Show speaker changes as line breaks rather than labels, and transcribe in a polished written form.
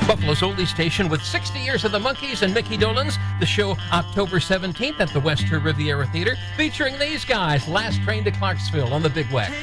Buffalo's oldie station with 60 years of the Monkees and Mickey Dolenz. The show October 17th at the Western Riviera Theater, featuring these guys, Last Train to Clarksville on the Big Wet.